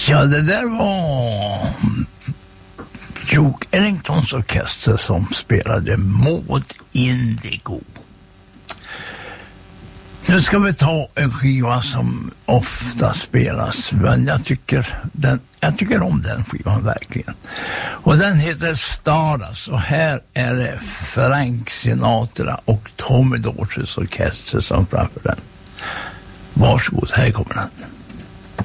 Ja, det där var Duke Ellingtons orkester som spelade Maud Indigo. Nu ska vi ta en skiva som ofta spelas, men jag tycker om den skivan verkligen. Och den heter Stardust, och här är det Frank Sinatra och Tommy Dorses orkester som framför den. Varsågod, här kommer den.